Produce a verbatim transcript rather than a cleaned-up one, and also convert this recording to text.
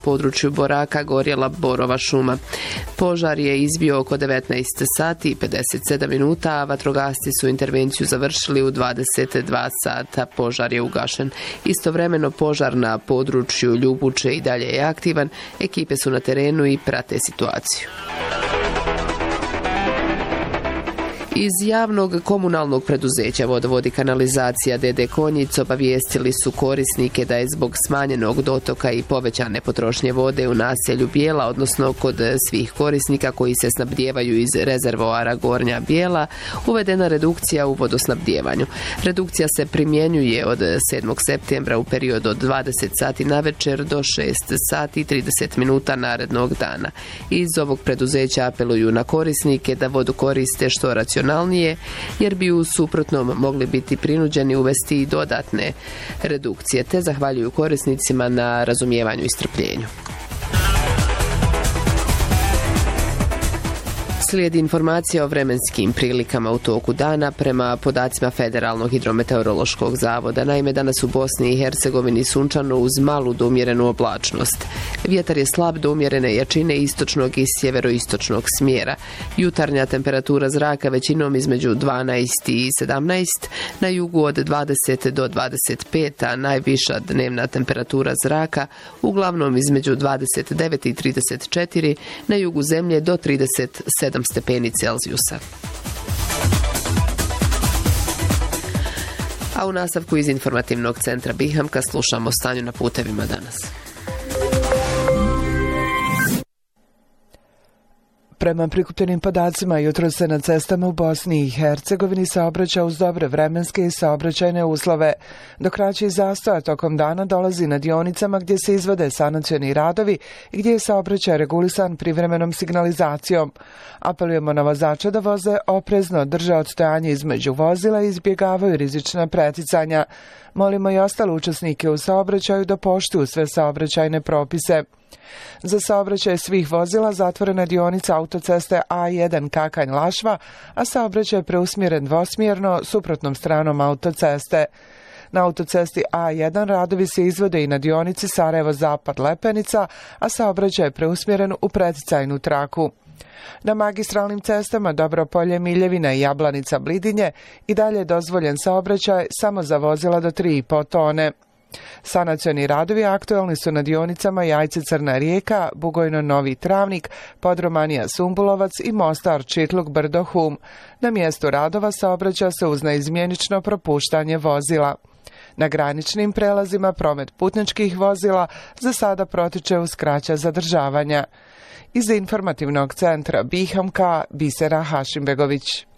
području Boraka gorjela borova šuma. Požar je izbio oko devetnaest sati i pedeset sedam minuta, a vatrogasci su intervenciju završili u dvadeset dva sata. Požar je ugašen. Istovremeno požar na području Ljubuče i dalje je aktivan. Ekipe su na terenu i prate situaciju. Iz javnog komunalnog preduzeća Vodovod i kanalizacija D D Konjic obavijestili su korisnike da je zbog smanjenog dotoka i povećane potrošnje vode u naselju Bijela, odnosno kod svih korisnika koji se snabdijevaju iz rezervoara Gornja Bijela, uvedena redukcija u vodosnabdijevanju. Redukcija se primjenjuje od sedmog septembra u periodu od dvadeset sati navečer do šest sati i trideset minuta narednog dana. Iz ovog preduzeća apeluju na korisnike da vodu koriste što racionalnije, jer bi u suprotnom mogli biti prinuđeni uvesti i dodatne redukcije, te zahvaljuju korisnicima na razumijevanju i strpljenju. Slijedi informacija o vremenskim prilikama u toku dana prema podacima Federalnog hidrometeorološkog zavoda. Naime, danas u Bosni i Hercegovini sunčano uz malu do umjerenu oblačnost. Vjetar je slab do umjerene jačine istočnog i sjeveroistočnog smjera. Jutarnja temperatura zraka većinom između dvanaest i sedamnaest, na jugu od dvadeset do dvadeset pet, a najviša dnevna temperatura zraka uglavnom između dvadeset devet i trideset četiri, na jugu zemlje do trideset sedam stepeni Celzijusa. A u nastavku iz informativnog centra Bihamka slušamo o stanju na putevima danas. Prema prikupljenim podacima, jutro se na cestama u Bosni i Hercegovini saobraća uz dobre vremenske i saobraćajne uslove, dok kraći zastoja tokom dana dolazi na dionicama gdje se izvode sanacioni radovi i gdje je saobraćaj regulisan privremenom signalizacijom. Apelujemo na vozače da voze oprezno, drže odstojanje između vozila i izbjegavaju rizična preticanja. Molimo i ostale učesnike u saobraćaju da poštuju sve saobraćajne propise. Za saobraćaj svih vozila zatvorena je dionica autoceste A jedan Kakanj-Lašva, a saobraćaj je preusmjeren dvosmjerno suprotnom stranom autoceste. Na autocesti A jedan radovi se izvode i na dionici Sarajevo-Zapad-Lepenica, a saobraćaj je preusmjeren u preticajnu traku. Na magistralnim cestama Dobropolje-Miljevina i Jablanica-Blidinje i dalje je dozvoljen saobraćaj samo za vozila do tri i po tone. Sanacioni radovi aktualni su na dionicama Jajce-Crna Rijeka, Bugojno-Novi Travnik, Podromanija-Sumbulovac i Mostar-Čitluk-Brdo-Hum. Na mjestu radova saobraća se uz neizmjenično propuštanje vozila. Na graničnim prelazima promet putničkih vozila za sada protiče uz kraća zadržavanja. Iz informativnog centra Bihamka, Bisera Hašimbegović.